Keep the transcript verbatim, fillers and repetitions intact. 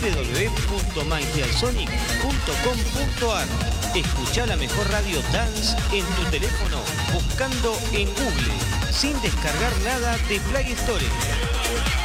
w w w punto magiasonic punto com punto a r. Escucha la mejor radio dance en tu teléfono buscando en Google, sin descargar nada de Play Store.